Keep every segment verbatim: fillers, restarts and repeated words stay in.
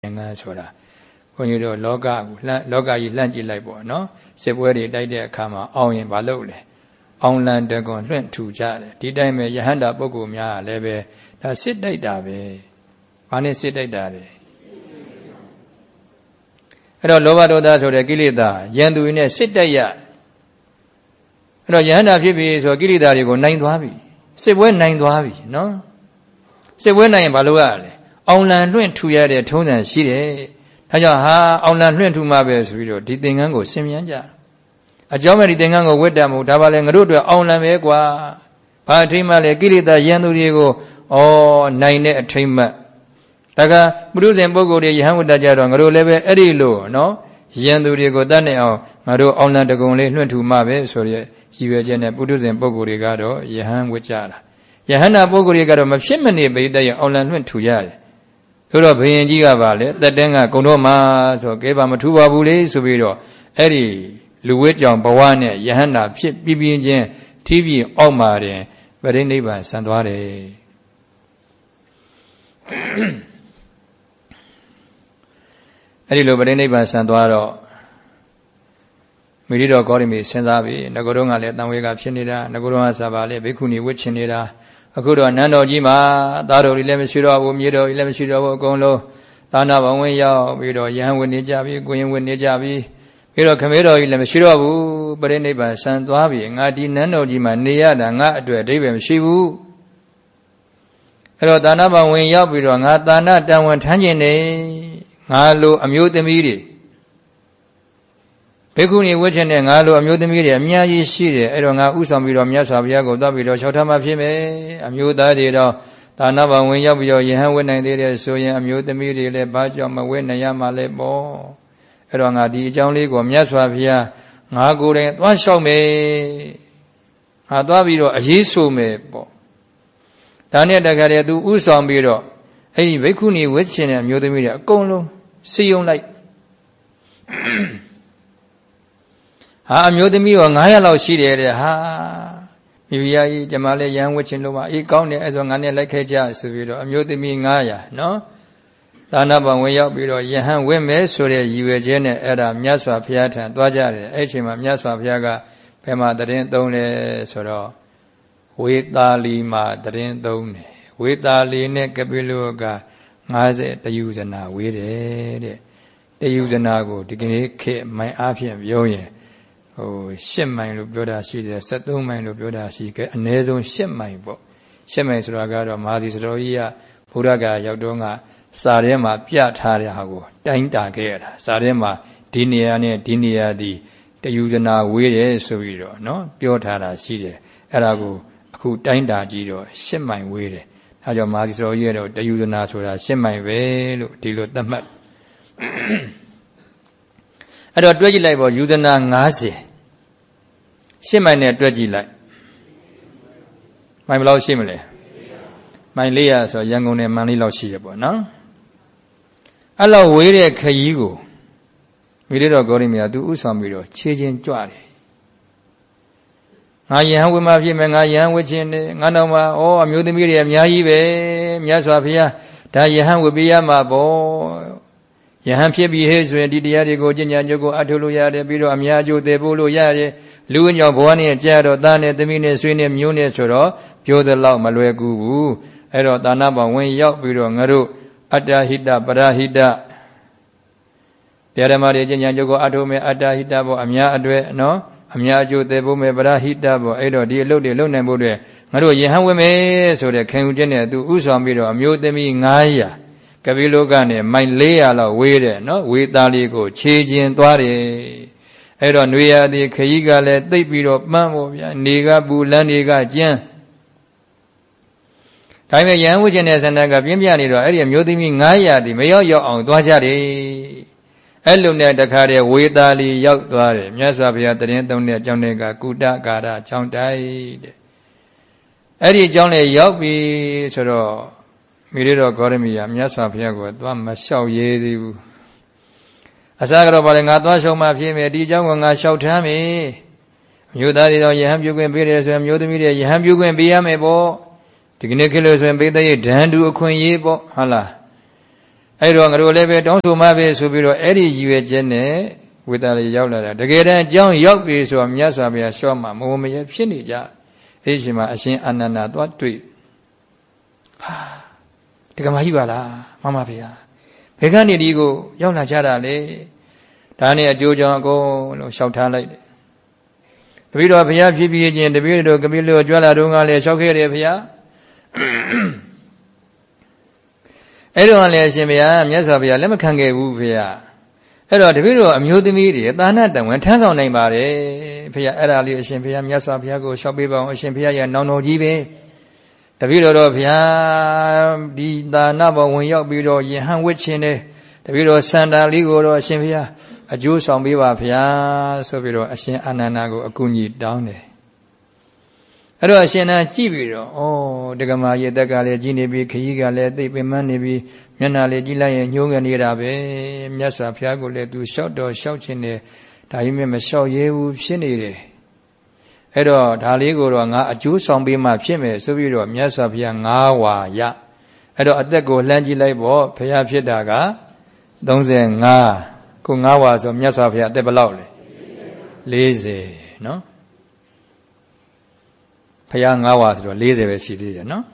ngã số là coi như đó loga loga gì lan chỉ lại bỏ nó sẽ quay đi đây để khám mà ông yên bảo lâu này ông lan để còn luyện chủ cha này đi đây mà giờ hắn đã bao gồm nhà lại về đã xích đây đã về bao nhiêu xích đây đã về đó loba đó ta số là kí lì ta dân tụi này xích đây ya đó giờ hắn đã phía bên số kí lì ta thì còn nine thoa bị sẽ quay nine thoa bị nó sẽ quay nine bảo lâu à ông lan luyện chủ ya để thôn này xí đấy thay cho ha ông lan luyện chủ mà về suy rồi đi tiếng Anh của xem nhắn cha à cháu mày đi tiếng Anh của quét đam một đá ba lên ngồi đuổi ông lan về qua ba thiên mà lấy kỹ ta dân tu đi của ô này nè thiên mà ta cả bữa trước xem bao nhiêu đi hàng của ta cha rồi ngồi đuổi về ở đi luôn nó dân tu đi của ta này ao ngồi đuổi ông lan được con lấy luyện chủ mà về suy rồi chỉ về cho nên bữa trước xem bao nhiêu đi cả đó hàng của cha là hàng nào bao nhiêu đi cả đó mà xem mình đi bây giờ ông lan luyện chủ yaဆိုတော့ဘယင်ကြီးကပါလေတက်တန်းကကုံတော့မှာဆိုကဲပါမထူပါဘူးလေဆိုပြီးတော့အဲ့ဒီလူဝဲကြောင်ဘဝနဲ့ယဟန္တာဖြစ်ပြီးပြင်းချင်းထီးပြီးအောက်မှာတင်ပရိနိဗ္ဗာန်ဆံသွားတယ်အဲ့ဒီလိုပရိနိဗ္ဗာန်ဆံသွားတော့မိရိတော်ဂေါရမီစဉ်းစားပြီးငကိုတော့ကလည်းတန်ဝေကဖြစ်နေတာငကိုတော့ကစားပါလေဘိက္ခုနီဝတ်ချင်နေတာအခုတော့နန်းတော်ကြီးမှာသားတော်ကြီးလည်းမရှိတော့ဘူးမြေတော်ကြီးလည်းမရှိတော့ဘူးအကုန်လုံးသာနာဘဝင်ရောက်ပြီးတော့ယဟန်ဝင်နေကြပြီကိုရင်ဝင်နေကြပြီပြီးတော့ခမေတော်ကြီးလည်းမရှိတော့ဘူးပရိနိဗ္ဗာန်ဆံသွားပြီငါဒီနန်းတော်ကြီးမှာနေရတာငါအတွက်အဓိပ္ပာယ်မရှိဘူးအဲ့တော့သာနာဘဝင်ရောက်ပြီးတော့ငါသာနာတန်ဝန်ထမ်းခြင်းနေငါလိုအမျိုးသမီးတွေဘေကုဏီဝတ်ချင်တဲ့ငါလိုအမျိုးသမီးတွေအများကြီးရှိတယ်အဲ့တော့ငါဥဆောင်ပြီးတော့မြတ်စွာဘုရားကိုသွားပြီးတော့လျှောက်ထားမှဖြစ်မယ်အမျိုးသားတွေတော့ဒါနဘဝင်ရောက်ပြီးတော့ယဟန်ဝတ်နိုင်သေးတယ်ဆိုရင်အမျိုးသမီးတွေလည်းဘာကြောင့်မဝတ်နိုင်ရမှာလဲပေါ့အဲ့တော့ငါဒီအကြောင်းလေးကိုမြတ်စွာဘုရားငါကိုယ်တိုင်သွားလျှောက်မယ်ငါသွားပြီးတော့အရေးဆိုမယ်ပေါ့ဒါနဲ့တခါတည်းသူဥဆောင်ပြီးတော့အဲ့ဒီဘိက္ခုနီဝတ်ချင်တဲ့အမျိုးသမီးတွေအကုန်လုံးစီယုံလိုက်ဟာအမျိုးသမီးရောnine hundredလောက်ရှိတယ်တဲ့ဟာမိဖုရားကြီးဒီမှာလဲရန်ဝတ်ချင်လို့ပါအေးကောင်းတယ်အဲ့ဆိုငါနဲ့လိုက်ခဲ့ကြဆိုပြီးတော့အမျိုးသမီးnine hundredနော်သာနာပံဝင်ရောက်ပြီးတော့ယဟန်ဝင့်မယ်ဆိုတဲ့ရည်ရွယ်ချက်နဲ့အဲ့ဒါမြတ်စွာဘုရားထံသွားကြတယ်အဲ့ချိန်မှာမြတ်စွာဘုရားကဘယ်မှာတရင်သုံးလဲဆိုတော့ဝေသာလီမှာတရင်သုံးတယ်ဝေသာလီနဲ့ကပိလုကfiftyတယူဇနာဝေးတယ်တဲ့တယူဇနာကိုဒီကနေ့ခေတ်မိုင်အားဖြင့်ပြောရင်ဟိုeightမိုင်လို့ပြောတာရှိတယ်seventeenမိုင်လို့ပြောတာရှိခဲ့အနည်းဆုံးeightမိုင်ပေါ့eightမိုင်ဆိုတာကတော့မဟာစီစတော်ကြီးကဘုရားကရောက်တော့ကစာထဲမှာပြထားတဲ့ဟာကိုတိုင်းတာခဲ့ရတာစာထဲမှာဒီနေရာနဲ့ဒီနေရာဒီတယူဇနာဝေးတယ်ဆိုပြီးတော့နော်ပြောထားတာရှိတယ်အဲ့ဒါကိုအခုတိုင်းတာကြည့်တော့eightမိုင်ဝေးတယ်အဲကြောင့်မဟာစီစတော်ကြီးကတော့တယူဇနာဆိုတာeightမိုင်ပဲလို့ဒီလိုသတ်မှတ်အဲ့တော့တွဲကြည့်လိုက်ပေါ့ယူဇနာfifty eightမိုင်နဲ့တွဲကြည့်လိုက်မိုင်ဘယ်လောက်ရှိမလဲမိုင်four hundredဆိုရန်ကုန်နဲ့မန္တလေးလောက်ရှိရပေါ့နော်အဲ့လောက်ဝေးတဲ့ခရီးကိုမိရတော်ဂေါရမီကသူဥဆောင်ပြီးတော့ခြေချင်းကြွတယ်ငါယဟန်ဝိမာဖြစ်မယ်ငါယဟန်ဝချင်းတယ်ငါတော့မှဩအမျိုးသမီးတွေအများကြီးပဲမြတ်စွာဘုရားဒါယဟန်ဝိပိယမှာပေါ့ယဟန်ဖြစ်ပြီးဟဲ့ဆိုရင်ဒီတရားတွေကိုကျင့်ကြံကြိုးကိုအထုလို့ရတယ်ပြီးတော့အများကျိုးသေးဖို့လို့ရတယ်လူ့ကြောင့်ဘဝနဲ့ကြာတော့သားနဲ့သမီးနဲ့ဆွေနဲ့မျိုးနဲ့ဆိုတော့ပြောသလောက်မလွယ်ကူဘူးအဲ့တော့သာနာပံဝင်ရောက်ပြီးတော့ငါတို့အတ္တဟိတပရဟိတတရားဓမ္မတွေကျင့်ကြံကြိုးကိုအထုမယ်အတ္တဟိတပေါ့အများအတွက်နော်အများအကျိုးသေးဖို့မယ်ပရဟိတပေါ့အဲ့တော့ဒီအလုပ်တွေလုပ်နိုင်ဖို့အတွက်ငါတို့ယဟန်ဝင်မယ်ဆိုတဲ့ခံယူချက်နဲ့သူဥဆောင်ပြီးတော့အမျိုးသမီးnine hundredကပိလောကနဲ့မိုင်four hundredလောက်ဝေးတယ်နော်ဝေသားလေးကိုခြေကျင်သွားတယ်အဲ့တော့ຫນွေရသည်ခရီးကလည်းသိပ်ပြီးတော့ပန်းဖို့ဗျာနေကပူလန်းတွေကကျန်းဒါပေမဲ့ယဟန်ဝိကျင်တဲ့ဆန္ဒကပြင်းပြနေတော့အဲ့ဒီအမျိုးသမီးnine hundredဒီမရောက်ရောက်အောင်သွားကြတယ်အဲ့လိုနဲ့တခါတည်းဝေသားလေးရောက်သွားတယ်မြတ်စွာဘုရားတရင်သုံးတဲ့အကြောင်းတွေကကုတကာရချောင်းတိုက်တဲ့အဲ့ဒီအကြောင်းလေးရောက်ပြီဆိုတော့မိရတော်ဂေါရမီကမြတ်စွာဘုရားကိုသွားမလျှောက်ရေးသေးဘူးအစကတော့ဘာလဲငါသွားလျှောက်မှဖြစ်မယ်ဒီအကြောင်းကိုငါလျှောက်ထားမယ်အမျိုးသားတွေတော့ယဟန်ပြုခွင့်ပေးတယ်ဆိုရင်မျိုးသမီးတွေယဟန်ပြုခွင့်ပေးရမယ်ပေါ့ဒီကနေ့ခေတ်လို့ဆိုရင်ပိဿရဲ့ဒဏ်တူအခွင့်ရေးပေါ့ဟုတ်လားအဲ့တော့ငါတို့လည်းပဲတောင်းဆိုမှပဲဆိုပြီးတော့အဲ့ဒီရည်ရွယ်ချက်နဲ့ဝေဒာလေးရောက်လာတာတကယ်တမ်းအကြောင်းရောက်ပြီဆိုတော့မြတ်စွာဘုရားရှော့မှာမဝမရဖြစ်နေကြအဲ့ဒီမှာအရှင်အာနန္ဒာသွားတွေ့ဟာတက္ကမကြီးပါလားမမဖေဟာဘယ်ကနေဒီကိုရောက်လာကြတာလဲဒါနဲ့အကျိုးကြောင့်အကုန်လုံးလျှောက်ထားလိုက်တယ်တပည့်တော်ဘုရားဖြစ်ပြီးချင်းတပည့်တော်ကပိလကြွလာတော့ကလည်းလျှောက်ခဲ့တယ်ဘုရားအဲ့တော့လည်းအရှင်ဘုရားမြတ်စွာဘုရားလက်မခံခဲ့ဘူးဘုရားအဲ့တော့တပည့်တော်အမျိုးသမီးတွေသာနာတံဝန်ထမ်းဆောင်နိုင်ပါတယ်ဘုရားအဲ့ဒါလေးအရှင်ဘုရားမြတ်စွာဘုရားကိုလျှောက်ပေးပါအောင်အရှင်ဘုရားရဲ့နောင်တော်ကြီးပဲတပည့်တော်တော့ဘုရားဒီသာနာဘဝင်ရောက်ပြီးတော့ယဟန်ဝစ်ခြင်းနဲ့တပည့်တော်စန္ဒာလေးကိုတော့အရှင်ဘုရားအကျိုးဆောင်ပေးပါဘုရားဆိုပြီးတော့အရှင်အာနန္ဒာကိုအကူအညီတောင်းတယ်အဲ့တော့အရှင်နာကြည့်ပြီးတော့ဩတက္ကမရဲ့တက်ကလည်းကြည်နေပြီခရီးကလည်းသိပင်မနေပြီမျက်နှာလေးကြည့်လိုက်ရင်ညှိုးငယ်နေတာပဲမြတ်စွာဘုရားကိုလည်းသူလျှောက်တော့လျှောက်ခြင်းနဲ့ဒါကြီးမြတ်မလျှောက်ရဲဘူးဖြစ်နေတယ်အဲ့တော့ဒါလေးကိုတော့ငါအကျိုးဆောင်ပေးမှဖြစ်မယ်ဆိုပြီးတော့မြတ်စွာဘုရားငါးဝါရအဲ့တော့အသက်ကိုလှမ်းကြည့်လိုက်ပေါ့ဘုရားဖြစ်တာကသုံး၅ခုငါးဝါဆိုမြတ်စွာဘုရားအသက်ဘယ်လောက်လဲ၄၀နော်ဘုရားငါးဝါဆိုတော့၄၀ပဲရှိသေးတယ်နော်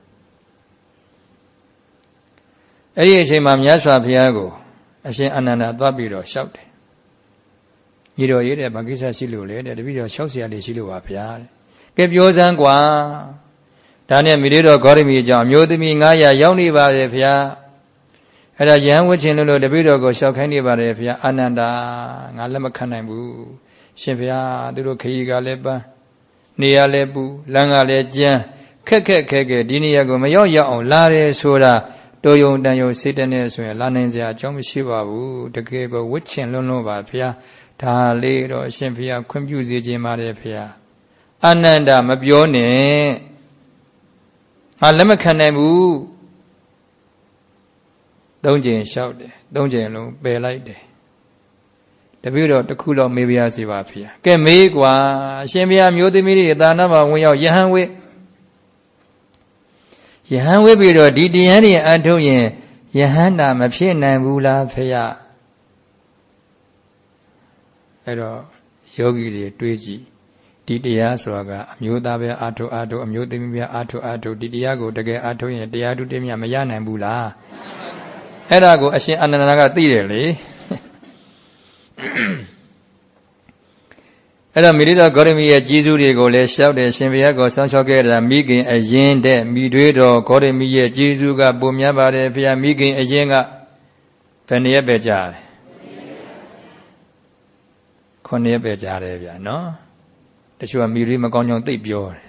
အဲ့ဒီအချိန်မှာမြတ်စွာဘုရားကိုအရှင်အာနန္ဒာသွားပြီးတော့လျှောက်တယ်ညီတော်ရေးတဲ့ဘာကိစ္စရှိလို့လဲတဲ့တပည့်တော်လျှောက်เสียလေးရှိလို့ပါဗျာတဲ့ကဲပြောစမ်းကွာဒါနဲ့မိလေးတော်ဂေါရမီအကြောင်းအမျိုးသမီး၅ရာရောက်နေပါရဲ့ဗျာအဲ့ဒါယဟန်ဝတ်ခြင်းလို့တပည့်တော်ကိုလျှောက်ခိုင်းနေပါတယ်ဗျာအာနန္ဒာငါလက်မခံနိုင်ဘူးရှင်ဗျာသူတို့ခရီးကလည်းပန်းနေရလည်းပူလမ်းကလည်းကျန်းခက်ခက်ခဲခဲဒီနေရာကိုမရောက်ရအောင်လာတယ်ဆိုတာတော်ယုံတန်ယုံစိတ်တနဲ့ဆိုရင်လာနိုင်စရာအကြောင်းမရှိပါဘူးတကယ်ပဲဝတ်ခြင်းလွန်းလွန်းပါဗျာဒါလေးတော့အရှင်ဘုရားခွင့်ပြုစေခြင်းပါတယ်ဘုရားအာနန္ဒာမပြောနဲ့ငါလက်မခံနိုင်ဘူးသုံးကြိမ်လျှောက်တယ်သုံးကြိမ်လုံးပယ်လိုက်တယ်တပည့်တော်တခုတော့မေးပြရစီပါဘုရားကဲမေးကွာအရှင်ဘုရားမျိုးသမီးတွေသာနာမှာဝင်ရောက်ယဟန်ဝိယဟန်ဝိပြီးတော့ဒီတရားတွေအထုတ်ရင်ယဟန်တာမဖြစ်နိုင်ဘူးလားဘုရားအဲ့တော့ယောဂီတွေတွေးကြည့်ဒီတရားဆိုတာကအမျိုးသားပဲအာထုအာထုအမျိုးသမီးပဲအာထုအာထုဒီတရားကိုတကယ်အာထုရင်တရားထုတည်းမြမရနိုင်ဘူးလားအဲ့ဒါကိုအရှင်အာနန္ဒာကသိတယ်လေအဲ့တော့မိရိတော်ဂေါရမီရဲ့ကြီးစုတွေကိုလည်းရှောက်တယ်ရှင်ဘုရားကိုဆောင်းလျှောက်ခဲ့တာမိခင်အရင်တဲ့မိတွေးတော်ဂေါရမီရဲ့ကြီးစုကပုံများပါတယ်ဘုရားမိခင်အရင်ကဘယ်နှစ်ရက်ပဲကြာတယ်ခုနှစ်ရက်ပဲကြာတယ်ဗျာနော်တချို့ကမိတွေးမကောင်းကြောင်သိပ်ပြောတယ်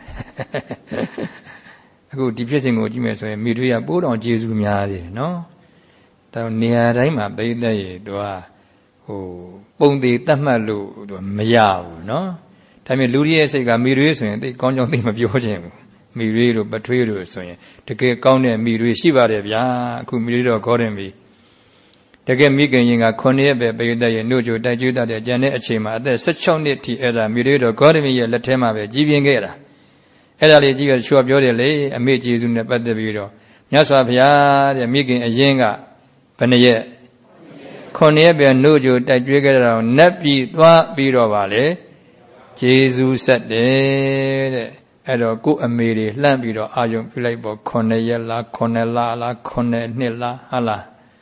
အခုဒီဖြစ်စဉ်ကိုကြည့်မယ်ဆိုရင်မိတွေးကပိုးတော်ကျေစုများတယ်နော်ဒါနေရာတိုင်းမှာပိဋကတ်ရေသူကဟိုပုံသေးတတ်မှတ်လို့သူမရဘူးနော်ဒါပေမဲ့လူတွေရဲ့စိတ်ကမိတွေးဆိုရင်သိကောင်းကြောင်သိမပြောချင်ဘူးမိတွေးတို့ပထွေးတို့ဆိုရင်တကယ်ကောင်းတဲ့မိတွေးရှိပါတယ်ဗျာအခုမိတွေးတော့ခေါ်တယ်မိတကယ်မိခင်ရင်ကခုနှစ်ရက်ပဲပိဋကတ်ရေနှုတ်ကြိုတိုက်ကျွေးတတ်တဲ့ကျန်တဲ့အချိန်မှာအသက်၁၆နှစ်ထိအဲ့ဒါမိတွေးတော့ဂေါရမီရဲ့လက်ထဲမှာပဲကြီးပြင်းခဲ့တာအဲ့ဒါလေးကြည့်ရချွတ်ပြောတယ်လေအမေကျေးဇူးနဲ့ပတ်သက်ပြီးတော့မြတ်စွာဘုရားတဲ့မိခင်အရင်ကဘယ်နှရက်ခုနှစ်ရက်ပဲနှုတ်ကြိုတိုက်ကျွေးခဲ့တာတော့နတ်ပြည်သွားပြီးတော့ပါလေကျေးဇူးဆက်တယ်တဲ့အဲ့တော့ကို့အမေတွေလှမ်းပြီးတော့အာယုံပြုလိုက်ပေါ့ခုနှစ်ရက်လားခုနှစ်လလားခုနှစ်နှစ်လားဟာလား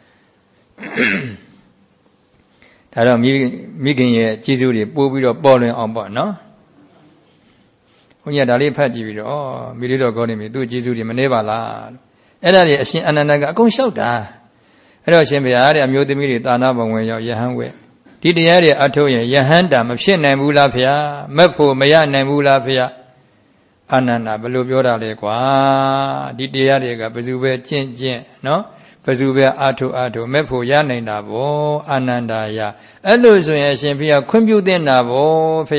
ဒါတော့မိမိခင်ရဲ့ကျေးဇူးတွေပို့ပြီးတော့ပေါ်လွင်အောင်ပေါ့နော်ဘုန်းကြီးကဒါလေးဖတ်ကြည့်ပြီးတော့ဩမိလေးတော်ကောင်းနေပြီသူ့ကျေးဇူးတွေမနှဲပါလားအဲ့ဒါတွေအရှင်အာနန္ဒာကအကုန်လျှောက်တာအဲ့တော့ရှင်ဘုရားတဲ့အမျိုးသမီးတွေသာနာဘဝင်ရောက်ယဟန်ဝဲဒီတရားတွေအထုတ်ရင်ယဟန်တာမဖြစ်နိုင်ဘူးလားဖေမက်ဖို့မရနိုင်ဘူးလားဖေအာနန္ဒာဘယ်လိုပြောတာလဲကွာဒီတရားတွေကဘယ်သူပဲကျင့်ကျင့်နော်ဘယ်သူပဲအာထုအာထုမက်ဖို့ရနိုင်တာဗောအာနန္ဒာယအဲ့လိုဆိုရင်အရှင်ဘုရားခွင့်ပြုသင့်တာဗောဖေ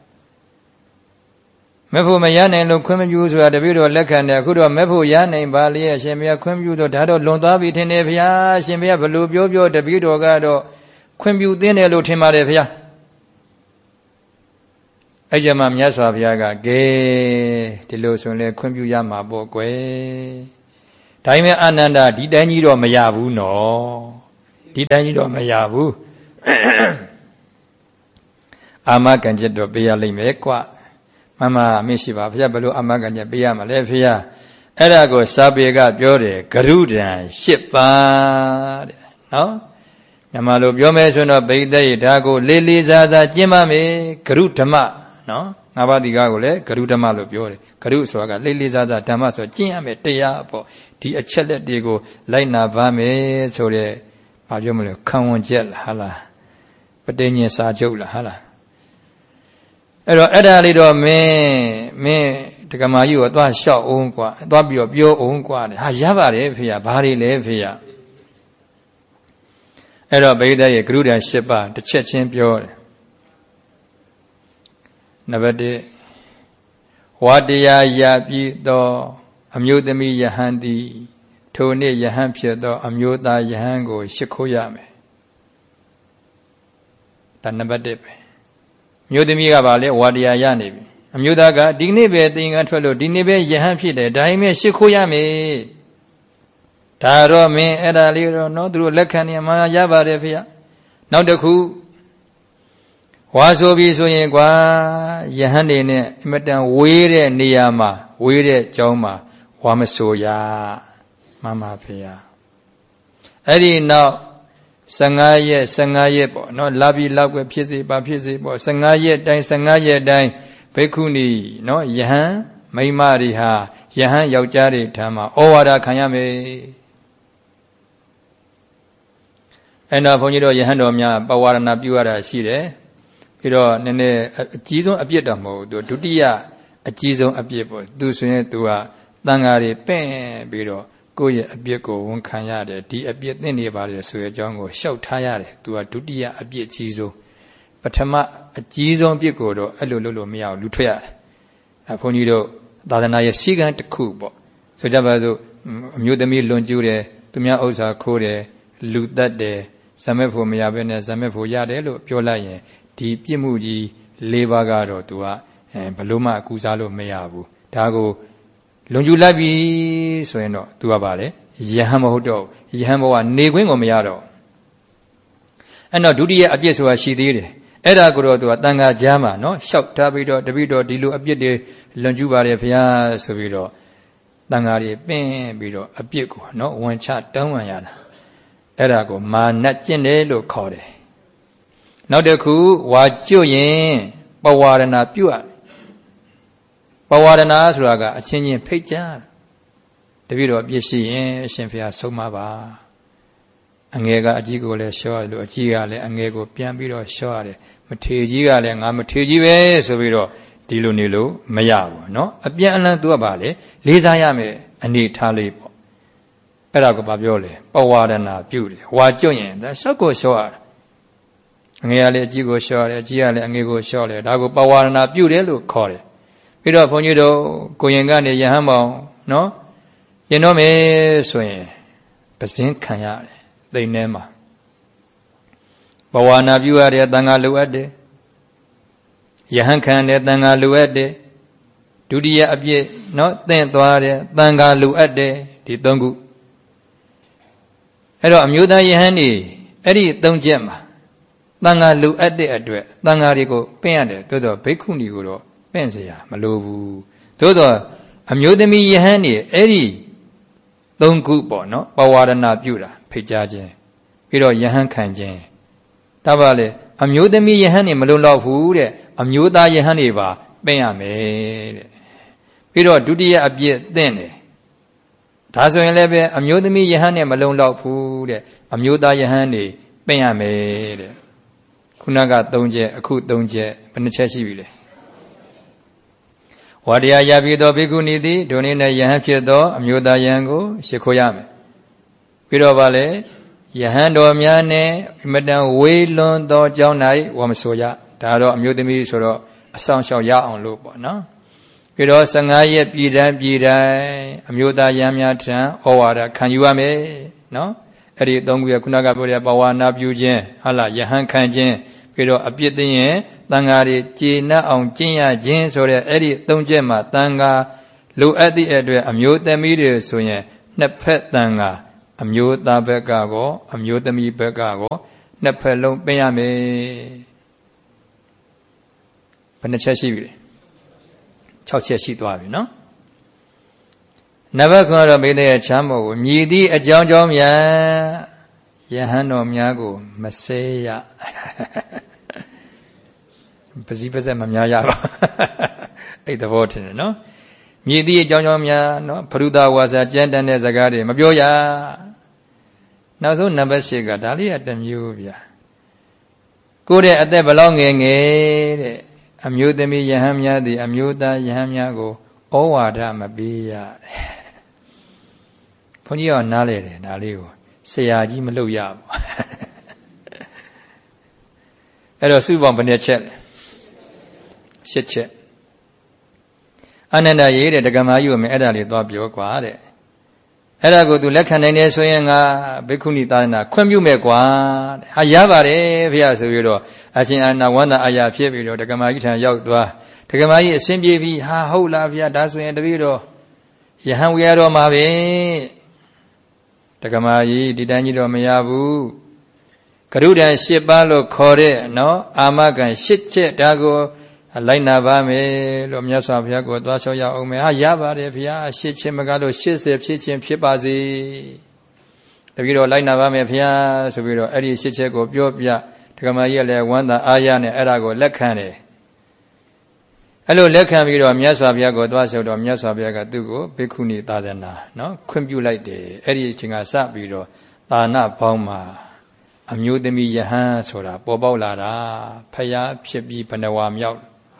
မက်ဖို့မရနိုင်လို့ခွင့်မပြုဆိုတာတပည့်တော်လက်ခံတယ်အခုတော့မက်ဖို့ရနိုင်ပါလေအရှင်ဘုရားခွင့်ပြုတော့ဒါတော့လွန်သွားပြီထင်တယ်ဘုရားအရှင်ဘုရားဘယ်လိုပြောပြောတပည့်တော်ကတော့ခွင့်ပြုသင့်တယ်လို့ထင်ပါတယ်ဘုရားအဲ့ကြမှာမြတ်စွာဘုရားကကဲဒီလိုဆိုရင်လည်းခွင့်ပြုရမှာပေါ့ကွယ်ဒါပေမဲ့အာနန္ဒာဒီတိုင်းကြီးတော့မရဘူးနော်ဒီတိုင်းကြီးတော့မရဘူးအာမခံချက်တော့ပေးရလိမ့်မယ်ကွမမအမေရှိပါဘုရားဘယ်လိုအာမခံချက်ပေးရမှာလဲဖေဟာအဲ့ဒါကိုစာပေကပြောတယ်ဂရုဒံ၈ပါးတဲ့နော်မြန်မာလိုပြောမယ်ဆိုတော့ဗိဒ္ဓရေဒါကိုလေးလေးစားစားကျင့်ပါမယ်ဂရုဓမ္မနော်ငါးပါးဒီကားကိုလည်းဂရုဓမ္မလို့ပြောတယ်ဂရုဆိုတာကလေးလေးစားစားဓမ္မဆိုကျင့်ရမယ်တရားပေါ့ဒီအချက်လက်တွေကိုလိုက်နာပါမယ်ဆိုတဲ့ဘာပြောမလဲခံဝန်ချက်လားဟာလားပဋိညာဉ်စာချုပ်လားဟာလားအဲ့တော့အဲ့ဒါလေးတော့မင်းမင်းဒကမာကြီးကိုသွားလျှောက်အောင်ကွာသွားပြီးတော့ပြောအောင်ကွာဟာရပါတယ်ဖေရဘာတွေလဲဖေရအဲ့တော့ဗိဒ္ဓရဲ့ဂရုဒံ၈ပါးတစ်ချက်ချင်းပြောတယ်နံပါတ်၁ဝါတရားရပြီးသောအမျိုးသမီးယဟန်သည်ထိုနေ့ယဟန်ဖြစ်သောအမျိုးသားယဟန်ကိုရှ िख ိုးရမယ်ဒါနံပါတ်၁ပဲမျိုးသမီးကပါလေဝါတရားရနေပြီအမျိုးသားကဒီနေ့ပဲသင်္ကန်းထွက်လို့ဒီနေ့ပဲယဟန်ဖြစ်တယ်ဒါပေမဲ့ရှ िख ိုးရမယ်ဒါတော့မင်းအဲ့ဒါလေးတော့နော်သူတို့လက်ခံနေမှာရပါတယ်ဖေ။နောက်တစ်ခုဝါဆိုပြီးဆိုရင်ကွာယဟန်နေနဲ့အမတန်ဝေးတဲ့နေရာမှာဝေးတဲ့ကျောင်းမှာဝါမဆိုရမမဖေ။အဲ့ဒီနောက်၁၅ရက်၁၅ရက်ပေါ့နော်လာပြီးလောက်ပဲဖြစ်စေပါဖြစ်စေပေါ့၁၅ရက်တိုင်း၁၅ရက်တိုင်းဘိက္ခုနီနော်ယဟန်မိန်းမတွေဟာယဟန်ယောက်ျားတွေထံမှာဩဝါဒခံရမယ်အဲ့တော့ဘုန်းကြီးတို့ယဟန်တော်များပဝါရဏပြုရတာရှိတယ်ပြီးတော့နည်းနည်းအကြီးဆုံးအပြစ်တော့မဟုတ်ဘူးသူဒုတိယအကြီးဆုံးအပြစ်ပေါ့သူဆိုရင်သူကတန်ဃာတွေပင့်ပြီးတော့ကိုယ့်ရဲ့အပြစ်ကိုဝန်ခံရတယ်ဒီအပြစ်သင့်နေပါတယ်ဆိုတဲ့အကြောင်းကိုရှောက်ထားရတယ်သူကဒုတိယအပြစ်ကြီးဆုံးပထမအကြီးဆုံးအပြစ်ကိုတော့အဲ့လိုလုပ်လို့မရဘူးလူထွက်ရတယ်အဲဘုန်းကြီးတို့သာသနာရဲ့စည်းကမ်းတစ်ခုပေါ့ဆိုကြပါစို့အမျိုးသမီးလွန်ကျူးတယ်သူများဥစ္စာခိုးတယ်လူသက်တယ်ဇမက်ဖို့မရဘဲနဲ့ဇမက်ဖို့ရတယ်လို့ပြောလိုက်ရင်ဒီပြစ်မှုကြီး၄ပါးကတော့သူကအဲဘလို့မှအကူစားလို့မရဘူးဒါကိုလွန်ကျူးလိုက်ပြီဆိုရင်တော့သူကပါလေယဟန်မဟုတ်တော့ယဟန်ဘဝနေခွင့်ကိုမရတော့အဲ့တော့ဒုတိယအပြစ်ဆိုတာရှိသေးတယ်အဲ့ဒါကိုတော့သူကတန်ခါကြားမှာနော်ရှောက်ထားပြီးတော့တပိတော့ဒီလိုအပြစ်တွေလွန်ကျူးပါတယ်ဘုရားဆိုပြီးတော့တန်ခါတွေပင်းပြီးတော့အပြစ်ကိုနော်ဝန်ချတောင်းပန်ရတာအဲ့ဒါကိုမာနကျင့်တယ်လို့ခေါ်တယ်နောက်တစ်ခုဝါကျွတ်ရင်ပဝါရဏပြုတ်ပဝါရဏဆိုတာကအချင်းချင်းဖိတ်ကြားတပိတော့အပြစ်ရှိရင်အရှင်ဘုရားဆုံးမပါအငယ်ကအကြီးကိုလည်းရှော့ရလို့အကြီးကလည်းအငယ်ကိုပြန်ပြီးတော့ရှော့ရတယ်မထေကြီးကလည်းငါမထေကြီးပဲဆိုပြီးတော့ဒီလိုနေလို့မရဘူးเนาะအပြန်အလှန်သူကပါလေလေးစားရမယ်အနေထားလေးပေါ့အဲ့ဒါကိုဘာပြောလဲပဝါဒနာပြုတယ်ဝါကျွတ်ရင်ဒါရှော့ကိုရှော့ရတယ်အငယ်ကလည်းအကြီးကိုရှော့ရတယ်အကြီးကလည်းအငယ်ကိုရှော့တယ်ဒါကိုပဝါဒနာပြုတယ်လို့ခေါ်တယ်ပြီးတော့ဘုန်းကြီးတို့ကိုရင်ကနေယဟန်မောင်เนาะရင်တော့မယ်ဆိုရင်ပဇင်းခံရတယ်သိနေမှာဘဝနာပြုရတဲ့တန်ခါလိုအပ်တယ်ယဟန်ခံတဲ့တန်ခါလိုအပ်တယ်ဒုတိယအပြည့်เนาะသင်သွားတဲ့တန်ခါလိုအပ်တယ်ဒီသုံးခုအဲ့တော့အမျိုးသားယဟန်နေအဲ့ဒီသုံးချက်မှာတန်ခါလိုအပ်တဲ့အတွက်တန်ခါတွေကိုပင့်ရတယ်သို့တော့ဘိက္ခုနီကိုတော့ပင့်เสียမလိုဘူးသို့တော့အမျိုးသမီးယဟန်နေအဲ့ဒီသုံးခုပေါ့နော်ပဝါဒနာပြုတာဖိတ်ကြားခြင်းပြီးတော့ယဟန်ခံခြင်းဒါပါလေအမျိုးသမီးယဟန်နေမလုံလောက်ဘူးတဲ့အမျိုးသားယဟန်နေပါပင့်ရမယ်တဲ့ပြီးတော့ဒုတိယအပြည့်သင့်တယ်ဒါဆိုရင်လည်းပဲအမျိုးသမီးယဟန်နေမလုံလောက်ဘူးတဲ့အမျိုးသားယဟန်နေပင့်ရမယ်တဲ့ခုနက၃ချက်အခု၃ချက်ဘယ်နှချက်ရှိပြီလဲဝါတရားရပြီးသောဘိက္ခုနီသည်ဒုနေနဲ့ယဟန်ဖြစ်သောအမျိုးသားယဟန်ကိုရှ िख ိုးရမယ်ပြီးတော့ဗာလေယဟန်တော်များနဲ့အမတန်ဝေးလွန်သောကြောင်း၌ဝါမဆိုရဒါတော့အမျိုးသမီးဆိုတော့အဆောင်ရှောက်ရအောင်လို့ပေါ့နော်ပြီးတော့၁၅ရက်ပြည်တိုင်းပြည်တိုင်းအမျိုးသားယဟန်များထံဩဝါဒခံယူရမယ်နော်အဲ့ဒီသုံးခုရခုနကပြောတဲ့ပဝါနာပြုခြင်းဟာလားယဟန်ခံခြင်းပြီးတော့အပြစ်သိရင်တန်ဃာတွေကျေနပ်အောင်ကျင့်ရခြင်းဆိုတဲ့အဲ့ဒီသုံးချက်မှာတန်ဃာလိုအပ်သည့်အတွက်အမျိုးသမီးတွေဆိုရင်နှစ်ဖက်တန်ကအမျိုးသားဘက်ကကောအမျိုးသမီးဘက်ကကောနှစ်ဖက်လုံးပင်ရမယ်ဘယ်နှချက်ရှိပြီလဲ၆ချက်ရှိသွားပြီနော်နံပါတ်ခုကတော့မိတဲ့ချမ်းမို့ကိုမြည်သည့်အကြောင်းကြောင့်များယဟန်တော်များကိုမဆဲရပစီပစက်မများရပါအဲ့သဘောထင်တယ်နော်မြည်သည့်အကြောင်းကြောင့်များနော်ဘုရုဒဝါစာကြမ်းတမ်းတဲ့စကားတွေမပြောရနောက်ဆုံးနံပါတ်၈ကဒါလေးကတစ်မျိုးဗျာကိုယ့်ရဲ့အသက်ဘလောက်ငယ်ငယ်တဲ့အမျိုးသမီးယဟန်များသည်အမျိုးသားယဟန်များကိုဩဝါဒမပေးရဘုန်းကြီးကနားလေတယ်ဒါလေးကိုဆရာကြီးမလုပ်ရဘူးအဲ့တော့စုပေါင်းဘယ်နှချက်လဲရှစ်ချက်အနန္တရေးတဲ့ဒကမာကြီးကိုမင်းအဲ့ဒါလေးသွားပြောကွာတဲ့အဲ့ဒါကိုသူလက်ခံနိုင်တယ်ဆိုရင်ငါဘိက္ခုနီသာသနာခွင့်ပြုမယ်ကွာတဲ့ဟာရပါတယ်ဖေရဆိုပြီးတော့အရှင်အာနာဝန္တာအာရဖြစ်ပြီးတော့ဒကမာကြီးထံရောက်သွားဒကမာကြီးအစဉ်ပြေပြီးဟာဟုတ်လားဖေရဒါဆိုရင်တပည့်တော်ယဟန်ဝေရတော်မှာပဲဒကမာကြီးဒီတိုင်းကြီးတော့မရဘူးကရုဒံ၈ပါးလို့ခေါ်တဲ့နော်အာမခံ၈ချက်ဒါကိုလိုက်နာပါမယ်လို့မြတ်စွာဘုရားကိုသွားလျှောက်ရအောင်မယ်ဟာရပါတယ်ဘုရားရှစ်ချင်းမကတော့၈၀ဖြစ်ချင်းဖြစ်ပါစေတပည့်တော်လိုက်နာပါမယ်ဘုရားဆိုပြီးတော့အဲ့ဒီရှစ်ချက်ကိုပြောပြဒကမာကြီးကလည်းဝမ်းသာအားရနဲ့အဲ့ဒါကိုလက်ခံတယ်အဲ့လိုလက်ခံပြီးတော့မြတ်စွာဘုရားကိုသွားလျှောက်တော့မြတ်စွာဘုရားကသူ့ကိုဘိက္ခုနီသာသနာနော်ခွင့်ပြုလိုက်တယ်အဲ့ဒီအချိန်ကစပြီးတော့သာနာပေါင်းမှာအမျိုးသမီးယဟန်ဆိုတာပေါ်ပေါက်လာတာဖယားဖြစ်ပြီးဘဏ္ဍဝါမြောက်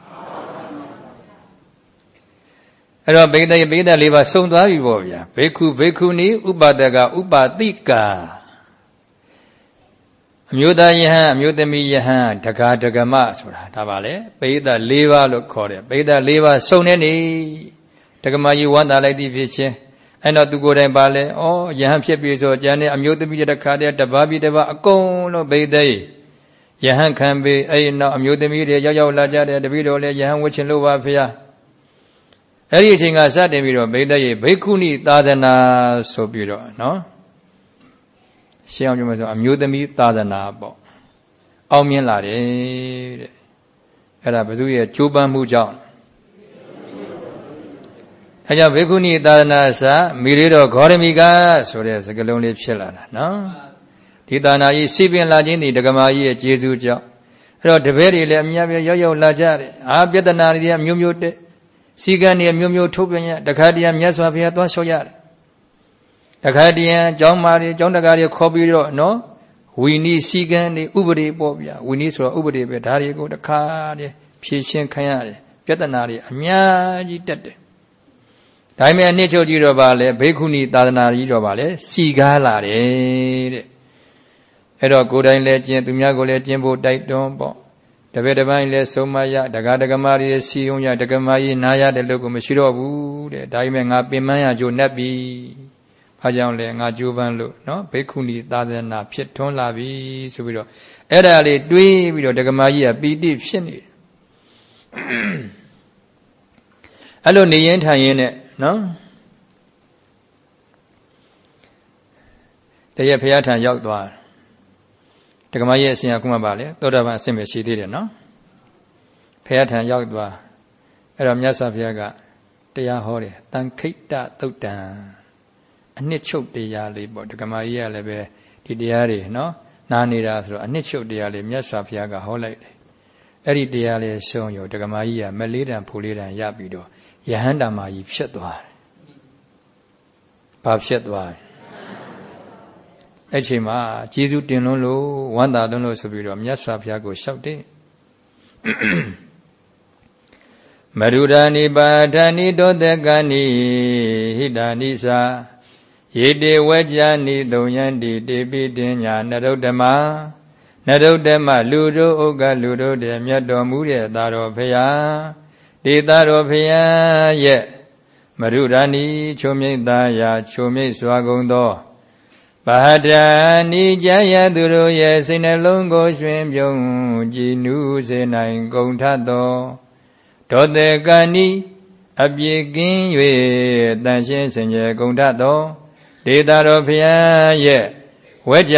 အဲ့တော့ဘိက္ခဘိက္ခလေးပါစုံသွားပြီပေါ့ဗျာဘိက္ခုဘိက္ခုနီဥပါဒကဥပါတိကာအမျိုးသားယဟန်အမျိုးသမီးယဟန်ဒကာဒကမဆိုတာဒါပါလေဘိက္ခ၄ပါးလို့ခေါ်တယ်ဘိက္ခ၄ပါးစုံနေနေဒကမကြီးဝမ်းသာလိုက်သည်ဖြစ်ချင်းအဲ့တော့သူကိုယ်တိုင်ပါလေဩယဟန်ဖြစ်ပြီဆိုကြံတဲ့အမျိုးသမီးတခါတည်းတပါးပြီးတပါးအကုန်လုံးဘိက္ခယဟန်ခံပြီးအဲ့နောက်အမျိုးသမီးတွေရောက်ရောက်လာကြတယ်တပည့်တော်လည်းယဟန်ဝတ်ချင်လို့ပါဖေဟာအဲ့ဒီအချိန်ကစတင်ပြီးတော့ဘိက္ခရဲ့ဘိက္ခုနီသာသနာဆိုပြီးတော့နော်ရှင်းအောင်ပြောမယ်ဆိုအမျိုးသမီးသာသနာပေါ့အောင်မြင်လာတယ်တဲ့အဲ့ဒါဘုသူရဲ့ကြိုးပမ်းမှုကြောင့်အဲကြောင့်ဘိက္ခုနီသာသနာစမိရိတော်ဂေါရမိကဆိုတဲ့စကားလုံးလေးဖြစ်လာတာနော်ဒီသာနာကြီးစီပင်လာခြင်းဒီဒကမာကြီးရဲ့ကျေးဇူးကြောင့်အဲ့တော့တပည့်တွေလည်းအများကြီးရောက်ရောက်လာကြတယ်အာပြဿနာတွေကမျိုးမျိုးတဲ့စီကံတွေမျိုးမျိုးထုတ်ပြန်ရတခါတည်းမြတ်စွာဘုရားသွားလျှောက်ရတယ်တခါတည်းအကြောင်းမာတွေအကြောင်းတကာတွေခေါ်ပြီးတော့နော်ဝီနီစီကံတွေဥပဒေပေါ့ဗျာဝီနီဆိုတော့ဥပဒေပဲဒါတွေကိုတခါတည်းဖြည့်ရှင်းခံရတယ်ပြဿနာတွေအများကြီးတက်တယ်ဒါပေမဲ့အနှစ်ချုပ်ကြီးတော့ဗာလဲဘိက္ခုနီသာသနာကြီးတော့ဗာလဲစီကားလာတယ်တဲ့အဲ့တော့ကိုယ်တိုင်လည်းကျင့်သူများကိုလည်းကျင့်ဖို့တိုက်တွန်းပေါ့တပည့်တစ်ပိုင်းလည်းဆုံးမရဒကာဒကမာတွေစီုံရဒကမာကြီးနာရတဲ့လို့ကိုမရှိတော့ဘူးတဲ့ဒါပေမဲ့ငါပင်မရကြိုနှက်ပြီဘာကြောင့်လဲငါကြိုးပမ်းလို့နော်ဘိက္ခုနီသာသနာဖြစ်ထွန်းလာပြီဆိုပြီးတော့အဲ့ဒါလေးတွေးပြီးတော့ဒကမာကြီးကပီတိဖြစ်နေတယ်အဲ့လိုနေရင်ထိုင်ရင်နဲ့နော်တရက်ဖရာထံရောက်သွားဒကမကြီးရဲ့အရှင်ကခုမှပါလေသောတာပန်အဆင့်ပဲရှိသေးတယ်နော်ဖရာထံရောက်သွားအဲ့တော့မြတ်စွာဘုရားကတရားဟောတယ်တန်ခိတ္တသုတ်တံအနှစ်ချုပ်တရားလေးပေါ့ဒကမကြီးကလည်းပဲဒီတရားတွေနော်နားနေတာဆိုတော့အနှစ်ချုပ်တရားလေးမြတ်စွာဘုရားကဟောလိုက်တယ်အဲ့ဒီတရားလေးရှုံးရောဒကမကြီးကမလေးတံဖူလေးတံရပြီးတော့ယဟန္တာမကြီးဖြစ်သွားတယ်ဘာဖြစ်သွားလဲအဲ့ချိန်မှာကျေးဇူးတင်လွန်းလို့ဝမ်းသာလွန်းလို့ဆိုပြီးတော့မြတ်စွာဘုရားကိုလျှောက်တယ်မရူဒာနိပါဒာနိတောတကနိဟိတာနိသာယေတေဝကြာနိသုံယန္တိတေပိတင်ညာနရုဒ္ဓမနရုဒ္ဓမလူတို့ဥက္ကလူတို့တည်းမြတ်တော်မူတဲ့သာတော်ဖရာဒေသာတော်ဖရာရဲ့မရူဒာနိချုံမြိတ်သားရာချုံမြိတ်စွာကုန်သောဘာဒာနိကြယသူတို့ရဲ့စိတ်နှလုံးကိုရွှင်ပြုံးကြည်နူးစေနိုင်ကုန်ထသောဒေါတေကနိအပြည့်ကင်း၍တန်ရှင်းစင်ကြယ်ကုန်ထသောဒေတာတော်ဘုရားရဲ့ဝဲကြ